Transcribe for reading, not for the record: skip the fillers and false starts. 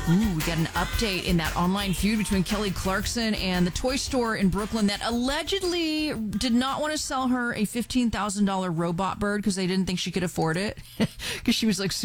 Ooh, we got an update in that online feud between Kelly Clarkson and the toy store in Brooklyn that allegedly did not want to sell her a $15,000 robot bird because they didn't think she could afford it. Because she was like